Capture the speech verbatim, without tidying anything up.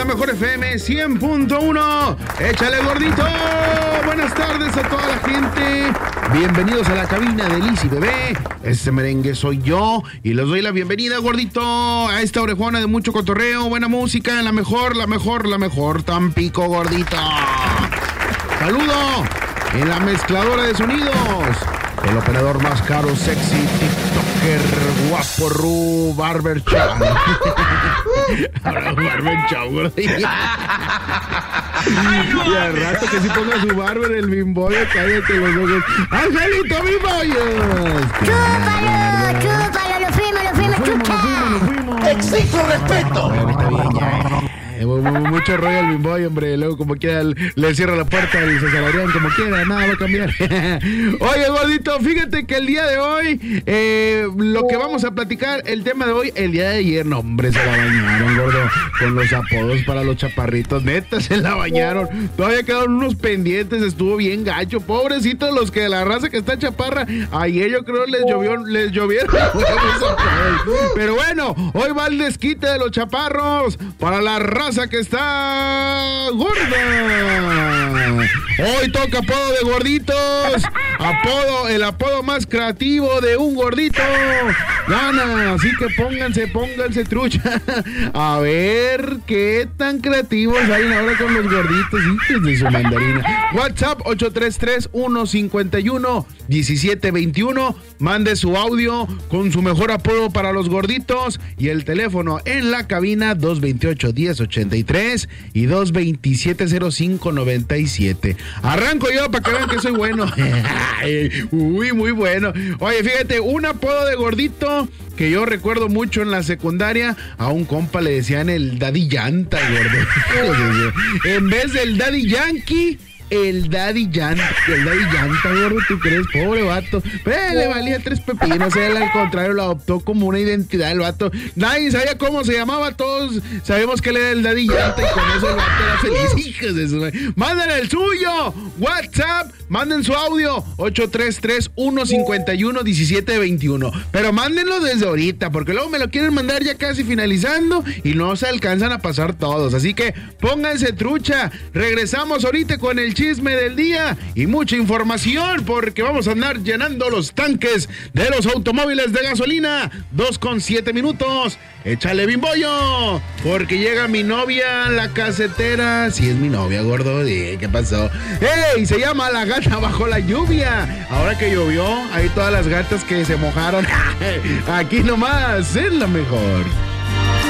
la mejor F M cien punto uno. Échale, gordito. Buenas tardes a toda la gente. Bienvenidos a la cabina de Liz y Bebé. Este merengue soy yo y les doy la bienvenida, gordito, a esta orejona de mucho cotorreo, buena música, la mejor, la mejor, la mejor Tampico, gordito. Saludo en la mezcladora de sonidos, el operador más caro, sexy, tiktoker, guapo, ru, barber chao. Ahora barber chao, gordito. Y al rato que si ponga su barber, el bimboyo, cállate los ojos. ¡Angelito Bimboyos! ¡Chúpalo! ¡Chúpalo! ¡Lo fuimos, lo fuimos, chucha! ¡Exijo respeto! Bueno, está bien, ya. Mucho rollo al bimboy, hombre. Luego, como quiera, le cierra la puerta y se salarían como quiera. Nada va a cambiar. Oye, gordito, fíjate que el día de hoy, eh, lo que vamos a platicar, el tema de hoy, el día de ayer, no, hombre, se la bañaron, gordo, con los apodos para los chaparritos. Neta, se la bañaron. Todavía quedaron unos pendientes, estuvo bien gacho. Pobrecitos los que la raza que está chaparra, ayer yo creo les llovió, les llovieron. Pero bueno, hoy va el desquite de los chaparros para la raza que está gorda. Hoy toca apodo de gorditos. Apodo, el apodo más creativo de un gordito gana. Así que pónganse, pónganse trucha. A ver qué tan creativos hay ahora con los gorditos, hijos de su mandarina. WhatsApp ocho tres tres, uno cinco uno, uno siete dos uno. Mande su audio con su mejor apodo para los gorditos y el teléfono en la cabina dos veintiocho, diez ochenta y tres y dos veintisiete, cero cinco noventa y siete. Arranco yo para que vean que soy bueno. Uy, muy bueno. Oye, fíjate, un apodo de gordito que yo recuerdo mucho en la secundaria. A un compa le decían el Daddy Llanta, gordo. En vez del Daddy Yankee, el Daddy Llanta, el Daddy Llanta, gordo, ¿tú crees? Pobre vato. Pero eh, le valía tres pepinos, él al contrario lo adoptó como una identidad el vato. Nadie sabía cómo se llamaba, todos sabemos que él era el Daddy Llanta y con eso el vato era feliz, hijos de su... ¡Manden el suyo! WhatsApp, manden su audio, ocho tres tres, uno cinco uno, uno siete dos uno. Pero mándenlo desde ahorita, porque luego me lo quieren mandar ya casi finalizando y no se alcanzan a pasar todos. Así que pónganse trucha. Regresamos ahorita con el chisme del día y mucha información, porque vamos a andar llenando los tanques de los automóviles de gasolina. Dos con siete minutos. Échale, bimbollo, porque llega mi novia, la casetera. Sí, es mi novia, gordo. ¿Qué pasó? ¡Ey! Se llama La Gata Bajo la Lluvia. Ahora que llovió, hay todas las gatas que se mojaron. Aquí nomás, es la mejor.